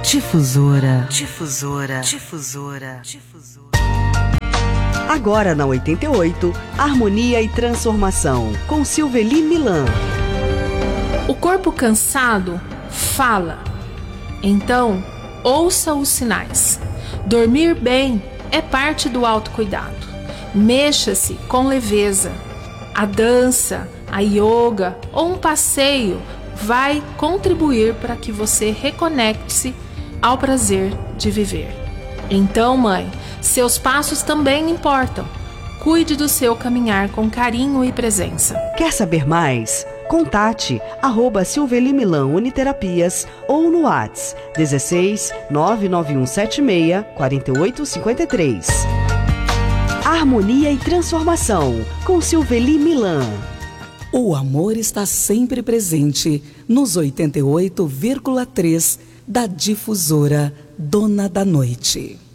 Difusora, difusora, difusora, difusora. Agora na 88, Harmonia e Transformação, com Silveli Milan. O corpo cansado fala. Então, ouça os sinais. Dormir bem é parte do autocuidado. Mexa-se com leveza. A dança, a yoga ou um passeio vai contribuir para que você reconecte-se ao prazer de viver. Então, mãe, seus passos também importam. Cuide do seu caminhar com carinho e presença. Quer saber mais? Contate @Silveli Milan Uniterapias ou no WhatsApp 16 99176 4853. Harmonia e Transformação, com Silveli Milan. O amor está sempre presente nos 88,3 da Difusora Dona da Noite.